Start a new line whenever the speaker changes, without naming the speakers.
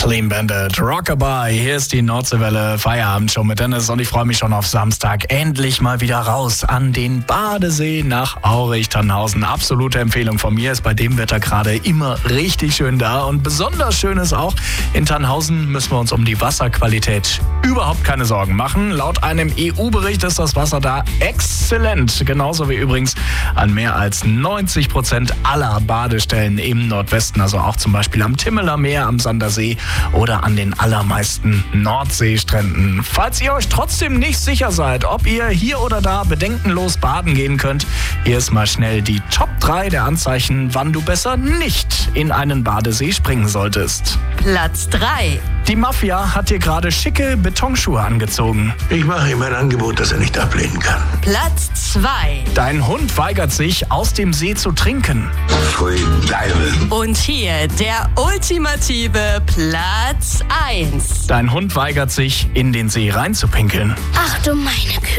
Clean Bandit, Rockabye, hier ist die Nordseewelle Feierabendshow mit Dennis und ich freue mich schon auf Samstag. Endlich mal wieder raus an den Badesee nach Aurich-Tannhausen. Absolute Empfehlung von mir, ist bei dem Wetter gerade immer richtig schön da und besonders schön ist auch, in Tannhausen müssen wir uns um die Wasserqualität überhaupt keine Sorgen machen. Laut einem EU-Bericht ist das Wasser da exzellent, genauso wie übrigens an mehr als 90% aller Badestellen im Nordwesten, also auch zum Beispiel am Timmeler Meer, am Sandersee oder an den allermeisten Nordseestränden. Falls ihr euch trotzdem nicht sicher seid, ob ihr hier oder da bedenkenlos baden gehen könnt, hier ist mal schnell die Top 3 der Anzeichen, wann du besser nicht in einen Badesee springen solltest.
Platz 3.
Die Mafia hat dir gerade schicke Betonschuhe angezogen.
Ich mache ihm ein Angebot, das er nicht ablehnen kann.
Platz 2.
Dein Hund weigert sich, aus dem See zu trinken.
Pfui Deibel.
Und hier der ultimative Platz 1.
Dein Hund weigert sich, in den See reinzupinkeln.
Ach du meine Güte.